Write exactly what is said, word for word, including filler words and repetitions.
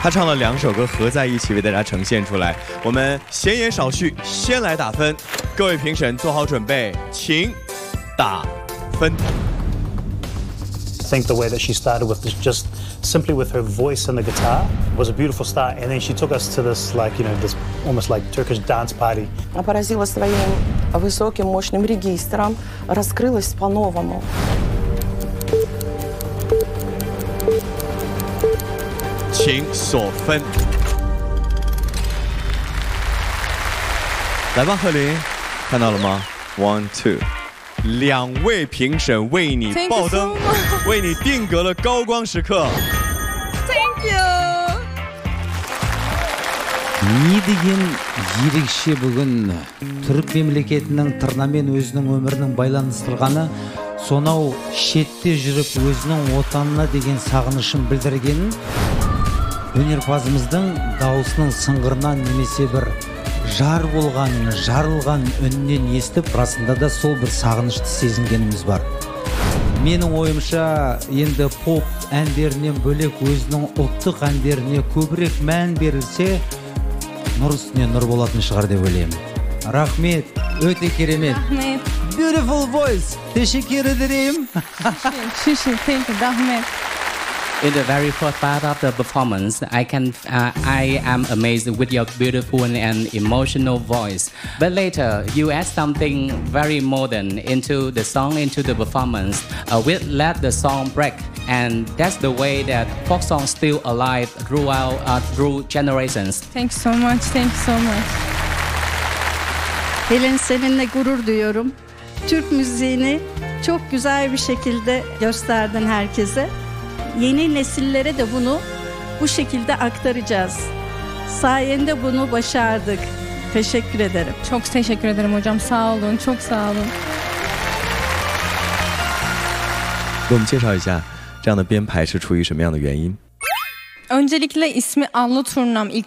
他唱了两首歌合在一起为大家呈现出来。我们闲言少叙，先来打分。各位评审做好准备，请打分。 I think the way that she started with this, just simply with her voice and the guitar, was a beautiful start. And then she took us to this, like, you know, this almost like Turkish dance party. Поразила своим высоким, мощным регистром, раскрылась по-новому. 请锁分。来吧，贺琳，看到了吗 ？One two。 两位评审为你爆灯，为你定格了高光时刻。 Thank you. Не деген ерекше бүгін түрік мемлекетінің тырнамен өзінің өмірінің байланыстырғаны, сонау шетте жүріп өзінің отанына деген сағынышын білдіргенін, өнерпазымыздың даусының сыңғырынан немесе бір жар болған, жарылған үннен естіп, расында да сол бір сағынышты сезінгеніміз бар. Менің ойымша, енді поп әндерінен бөлек өзінің ұлттық әндеріне көбірек мән берілсе, нұр үстіне нұр болатын шығар деп ойлаймын. Рахмет, өте керемет. Рахмет. Beautiful voice. Teşekkür ederim. Thank you, Rahmet. In the very first part of the performance, I can uh, I am amazed with your beautiful and emotional voice. But later, you add something very modern into the song, into the performance. Uh, we let the song break, and that's the way that folk song still alive throughout uh, through generations. Thank you so much. Thank you so much. Helin, seninle gurur duyuyorum. Türk müziğini çok güzel bir şekilde gösterdin herkese. Yeni nesillere de bunu bu şekilde aktaracağız. Sayende bunu başardık. Teşekkür ederim. Çok teşekkür ederim hocam. Sağ olun. Çok sağ olun. 给我们介绍一下这样的编排是出于什么样的原因？ Öncelikle ismi Allı Turnam ilk